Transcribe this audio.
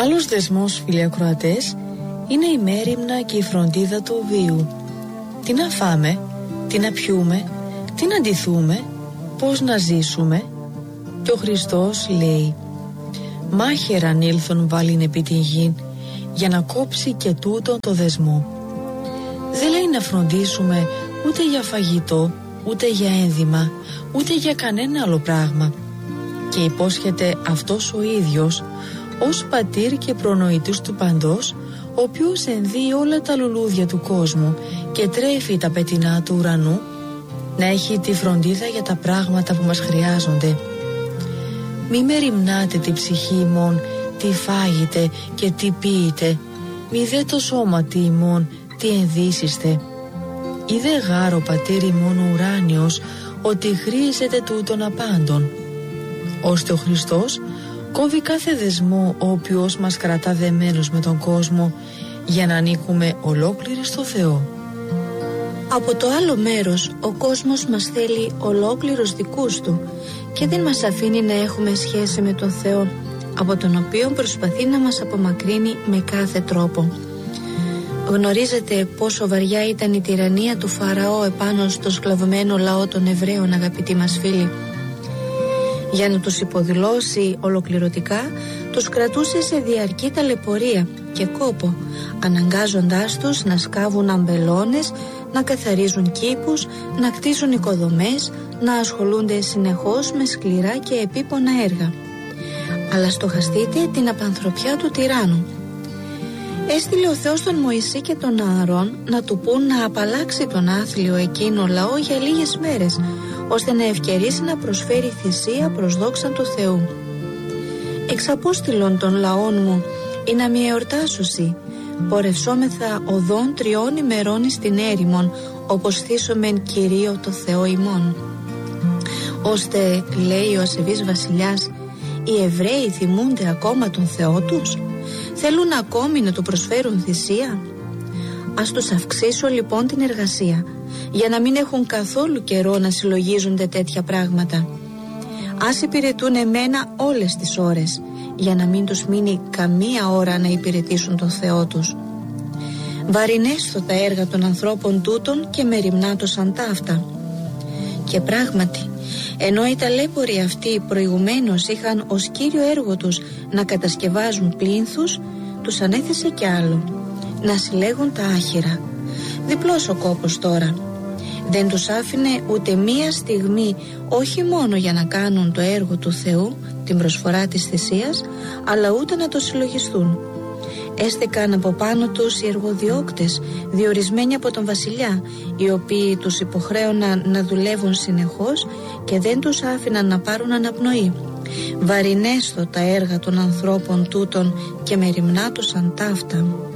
Άλλος δεσμός, φίλοι ακροατές, είναι η μέριμνα και η φροντίδα του βίου. Τι να φάμε, τι να πιούμε, τι να ντυθούμε, πώς να ζήσουμε. Και ο Χριστός λέει: «Μάχαιραν ήλθον βάλειν επί την γην, για να κόψει και τούτον το δεσμό». Δεν λέει να φροντίσουμε ούτε για φαγητό, ούτε για ένδυμα, ούτε για κανένα άλλο πράγμα. Και υπόσχεται αυτός ο ίδιος, ως πατήρ και προνοητής του παντός, ο οποίος ενδύει όλα τα λουλούδια του κόσμου και τρέφει τα πετεινά του ουρανού, να έχει τη φροντίδα για τα πράγματα που μας χρειάζονται. Μη μεριμνάτε τη ψυχή ημών, τι φάγετε και τι πίετε, μη δε το σώμα τι ημών, τι ενδύσιστε. Είδε γάρο πατήρ ημών ο ουράνιος, ότι χρήζεται τούτον απάντων. Ώστε ο Χριστός κόβει κάθε δεσμό ο οποίος μας κρατά δεμένους με τον κόσμο, για να ανήκουμε ολόκληροι στο Θεό. Από το άλλο μέρος, ο κόσμος μας θέλει ολόκληρους δικούς του και δεν μας αφήνει να έχουμε σχέση με τον Θεό, από τον οποίο προσπαθεί να μας απομακρύνει με κάθε τρόπο. Γνωρίζετε πόσο βαριά ήταν η τυραννία του Φαραώ επάνω στο σκλαβωμένο λαό των Εβραίων, αγαπητοί μας φίλοι. Για να τους υποδηλώσει ολοκληρωτικά, τους κρατούσε σε διαρκή ταλαιπωρία και κόπο, αναγκάζοντάς τους να σκάβουν αμπελώνες, να καθαρίζουν κήπους, να κτίζουν οικοδομές, να ασχολούνται συνεχώς με σκληρά και επίπονα έργα. Αλλά στοχαστείτε την απανθρωπιά του τυράννου. Έστειλε ο Θεός τον Μωυσή και τον Ααρών να του πούν να απαλλάξει τον άθλιο εκείνο λαό για λίγες μέρες, ώστε να ευκαιρίσει να προσφέρει θυσία προς δόξα του Θεού. «Εξαπόστηλον των λαών μου, ή να μη εορτάσουσι, πορευσόμεθα οδόν 3 ημερών στην έρημον, όπως θύσομεν Κυρίω το Θεό ημών». Ώστε, λέει ο ασεβής βασιλιάς, οι Εβραίοι θυμούνται ακόμα τον Θεό τους, θέλουν ακόμη να του προσφέρουν θυσία. Ας τους αυξήσω λοιπόν την εργασία, για να μην έχουν καθόλου καιρό να συλλογίζονται τέτοια πράγματα. Ας υπηρετούν εμένα όλες τις ώρες, για να μην τους μείνει καμία ώρα να υπηρετήσουν τον Θεό τους. Βαρινέστο τα έργα των ανθρώπων τούτων και μεριμνάτωσαν ταύτα. Και πράγματι, ενώ οι ταλέποροι αυτοί προηγουμένως είχαν ως κύριο έργο τους να κατασκευάζουν πλήνθους, τους ανέθεσε κι άλλο, να συλλέγουν τα άχυρα. Διπλός ο κόπος τώρα. Δεν τους άφηνε ούτε μία στιγμή, όχι μόνο για να κάνουν το έργο του Θεού, την προσφορά της θυσίας, αλλά ούτε να το συλλογιστούν. Έστεκαν από πάνω τους οι εργοδιώκτες, διορισμένοι από τον βασιλιά, οι οποίοι τους υποχρέωναν να δουλεύουν συνεχώς και δεν τους άφηναν να πάρουν αναπνοή. Βαρινέστο τα έργα των ανθρώπων τούτων και μεριμνάτωσαν ταύτα.